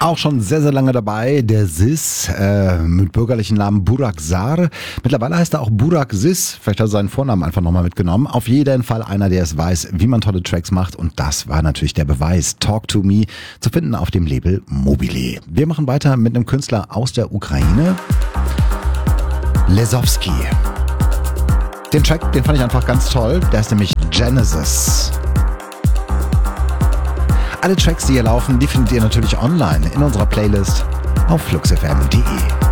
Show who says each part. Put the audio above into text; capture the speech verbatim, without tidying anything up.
Speaker 1: Auch schon sehr, sehr lange dabei, der Sis äh, mit bürgerlichen Namen Burak Sar. Mittlerweile heißt er auch Burak Sis. Vielleicht hat er seinen Vornamen einfach nochmal mitgenommen. Auf jeden Fall einer, der es weiß, wie man tolle Tracks macht. Und das war natürlich der Beweis. Talk to Me, zu finden auf dem Label Mobile. Wir machen weiter mit einem Künstler aus der Ukraine. Lesowski. Den Track, den fand ich einfach ganz toll. Der ist nämlich Genesis. Alle Tracks, die hier laufen, die findet ihr natürlich online in unserer Playlist auf fluxfm punkt de.